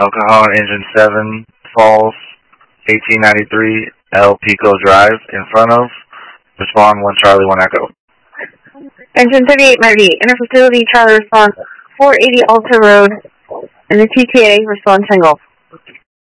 Alcohol Engine 7 Falls, 1893 El Pico Drive, in front of. Respond 1 Charlie 1 Echo. Engine 3890, interfacility Charlie response 480 Alta Road, and the TTA response single.